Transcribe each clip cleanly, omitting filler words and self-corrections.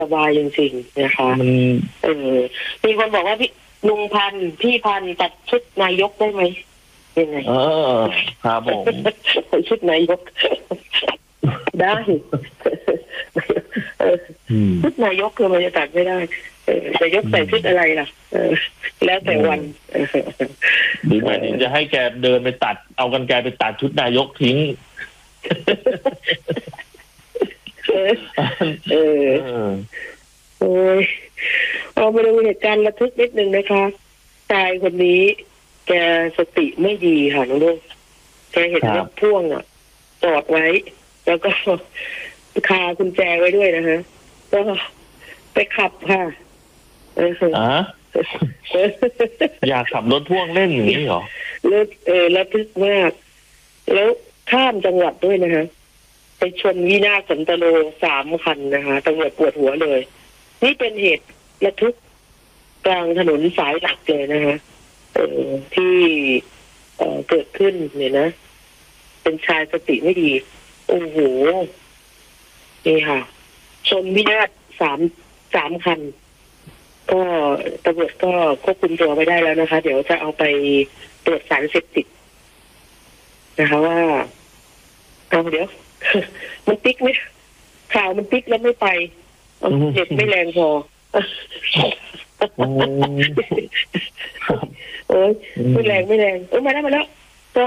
สบายจริงๆนะคะมันมีคนบอกว่าลุงพันธุ์พี่พันธุ์ตัดชุดนายกได้ไหมยังไงครับผมชุดนายกได้ชุดนายกคือมันจะตัดไม่ได้นายกใส่ชุดอะไรล่ะแล้วแต่วันหรือหมายถึงจะให้แกเดินไปตัดเอากันแกไปตัดชุดนายกทิ้งโอ้ยเอามาดูเหตุการณ์ระทึกนิดนึงนะคะชายคนนี้แกสติไม่ดีค่ะน้องลูกแกเห็นรถพ่วงจอดไว้แล้วก็คากุญแจไว้ด้วยนะฮะก็ไปขับค่ะอยากขับรถพ่วงเล่นอย่างนี้เหรอระทึกมากแล้วข้ามจังหวัดด้วยนะฮะไปชนวินาศสันตโล3 คันนะคะตำรวจปวดหัวเลยนี่เป็นเหตุระทึกกลางถนนสายหลักเลยนะคะที่เกิดขึ้นเนี่ยนะเป็นชายสติไม่ดีโอ้โหนี่ค่ะชนวินาศสามคันก็ตำรวจก็ควบคุมตัวไปได้แล้วนะคะเดี๋ยวจะเอาไปตรวจสารเสพติดนะคะว่าเดี๋ยวมันติ๊กไหมข่าวมันติ๊กแล้วไม่ไปเจ็บไม่แรงพอโอ้ยไม่แรงมาแล้วก็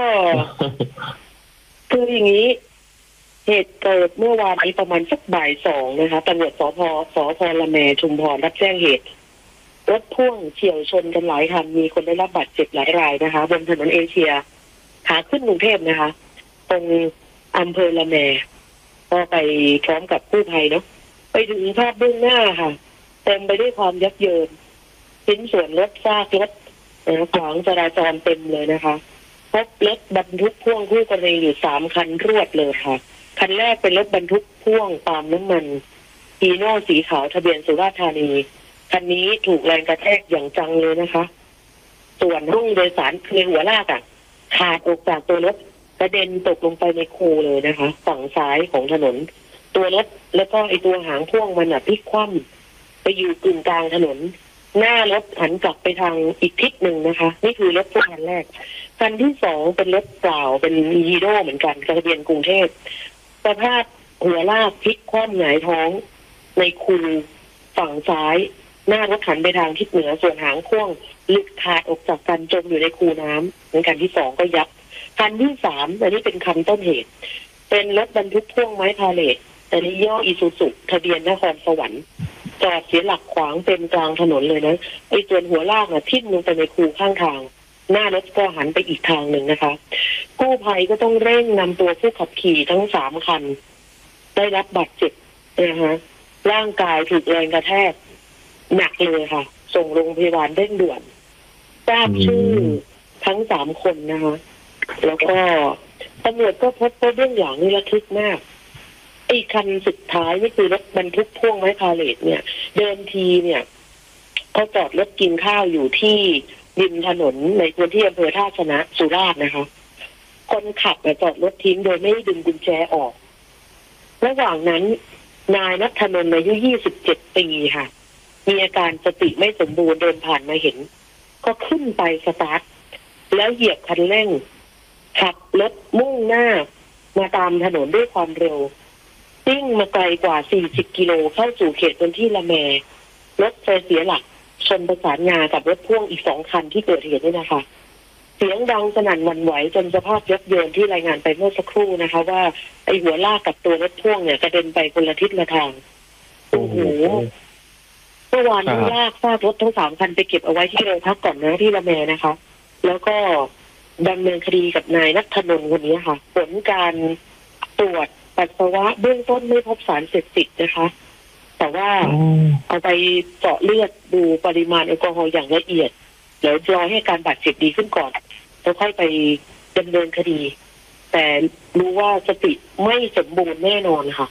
คืออย่างนี้เหตุเกิดเมื่อวานนี้ประมาณสักบ่าย 2นะคะตำรวจสพละแมชุมพรรับแจ้งเหตุรถพ่วงเฉี่ยวชนกันหลายคันมีคนได้รับบาดเจ็บหลายรายนะคะบนถนนเอเชียขาขึ้นกรุงเทพนะคะตรงอำเภอละแมก็ไปพร้อมกับกู้ภัยเนาะไปถึงภาพเบื้องหน้าค่ะเต็มไปด้วยความยับเยินชิ้นส่วนรถซากรถขวางจราจรเต็มเลยนะคะพบรถบรรทุกพ่วงคู่กรณีอยู่3 คันรวดเลยค่ะคันแรกเป็นรถบรรทุกพ่วงปาล์มน้ำมันฮีโน่สีขาวทะเบียนสุราษฎร์ธานีคันนี้ถูกแรงกระแทกอย่างจังเลยนะคะส่วนห้องโดยสารคือหัวลากขาดออกจากตัวรถกระเด็นตกลงไปในคูเลยนะคะฝั่งซ้ายของถนนตัวรถแล้วก็ไอตัวหางพ่วงมันพลิกคว่ำไปอยู่กึ่งกลางถนนหน้ารถหันกลับไปทางอีกทิศหนึ่งนะคะนี่คือรถพ่วงคันแรกคันที่2เป็นรถเปล่าเป็นฮีโร่เหมือนกันทะเบียนกรุงเทพสภาพหัวลากพลิกคว่ำหงายท้องในคูฝั่งซ้ายหน้ารถหันไปทางทิศเหนือส่วนหางพ่วงหลุดขาดออกจากกันจมอยู่ในคูน้ำคันที่2ก็ยับคันที่3อันนี้เป็นคันต้นเหตุเป็นรถบรรทุกพ่วงไม้พาเลทแต่นี่ย่ออีซูซุทะเบียนนครสวรรค์จอดเสียหลักขวางเต็มกลางถนนเลยนะไอ้ส่วนหัวลากทิ่มลงไปในคูข้างทางหน้ารถก็หันไปอีกทางหนึ่งนะคะกู้ภัยก็ต้องเร่งนำตัวผู้ขับขี่ทั้ง3 คันได้รับบาดเจ็บนะคะร่างกายถูกแรงกระแทกหนักเลยค่ะส่งโรงพยาบาลเร่งด่วนทราบชื่อทั้ง3 คนนะคะแล้วก็ตำรวจก็พบว่าเรื่องอย่างนี้ระทึกมากไอ้คันสุดท้ายนี่คือรถบรรทุกพ่วงไม้พาเลทเนี่ยเดิมทีเนี่ยเขาจอดรถกินข้าวอยู่ที่ริมถนนในพื้นที่อำเภอท่าชนะสุราษฎร์นะคะคนขับจอดรถทิ้งโดยไม่ดึงกุญแจออกระหว่างนั้นนายณัฐนนท์อายุ27 ปีค่ะมีอาการสติไม่สมบูรณ์เดินผ่านมาเห็นก็ขึ้นไปสตาร์ทแล้วเหยียบคันเร่งขับรถมุ่งหน้ามาตามถนนด้วยความเร็วซิ่งมาไกลกว่า40 กิโลเข้าสู่เขตพื้นที่ละแมรถเสียหลักชนประสานงากับรถพ่วงอีก2 คันที่เกิดเหตุนี่นะคะเสียงดังสนั่นหวั่นไหวจนสภาพยับเยินที่รายงานไปเมื่อสักครู่นะคะว่าไอ้หัวลากกับตัวรถพ่วงเนี่ยกระเด็นไปคนละทิศละทางโอ้โหเมื่อวานนี้ลากซากรถทั้ง3 คันไปเก็บเอาไว้ที่โรงพักก่อนนะที่ละแมนะคะแล้วก็ดำเนินคดีกับนายณัฐนนท์คนนี้ค่ะผลการตรวจปัสสาวะเบื้องต้นไม่พบสารเสพติดนะคะแต่ว่าเอาไปเจาะเลือดดูปริมาณแอลกอฮอล์อย่างละเอียดแล้วรอให้การบาดเจ็บดีขึ้นก่อนแล้วค่อยไปดำเนินคดีแต่รู้ว่าสติไม่สมบูรณ์แน่นอนค่ะ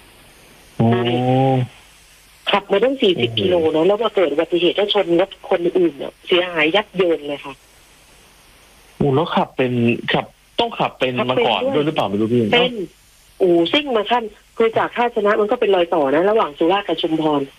ขับมาตั้ง40 กิโลนะแล้วมาเกิดอุบัติเหตุแล้วชนรถคนอื่นเนี่ยเสียหายยับเยินเลยค่ะแล้วต้องขับเป็นมาก่อนด้วยหรือเปล่าไม่รู้พี่เป็นซิ่งมาขั้นคือจากท่าชนะมันก็เป็นรอยต่อนะระหว่างสุราษฎร์กับชุมพร